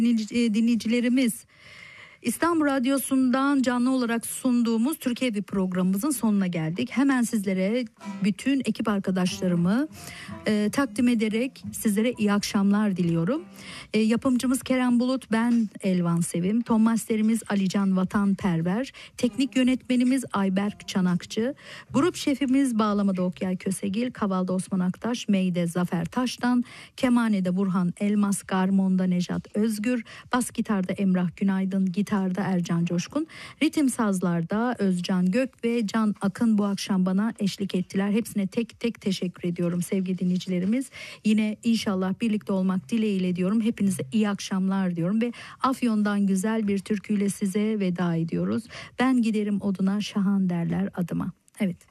dinleyicilerimiz, İstanbul Radyosu'ndan canlı olarak sunduğumuz Türkiye Evi programımızın sonuna geldik. Hemen sizlere, bütün ekip arkadaşlarımı takdim ederek sizlere iyi akşamlar diliyorum. Yapımcımız Kerem Bulut, ben Elvan Sevim, ton masterimiz Alican Vatanperver, teknik yönetmenimiz Ayberk Çanakçı, grup şefimiz Bağlamada Okyay Kösegil, Kavalda Osman Aktaş, Meyde Zafer Taş'tan, kemanede Burhan Elmas, garmonda Nejat Özgür, bas gitarda Emrah Günaydın, gitarda Ercan Coşkun, ritim sazlarda Özcan Gök ve Can Akın bu akşam bana eşlik ettiler. Hepsine tek tek teşekkür ediyorum sevgili dinleyicilerimiz. Yine inşallah birlikte olmak dileğiyle diyorum. Hepinize iyi akşamlar diyorum ve Afyon'dan güzel bir türküyle size veda ediyoruz. Ben giderim oduna şahan derler adıma. Evet.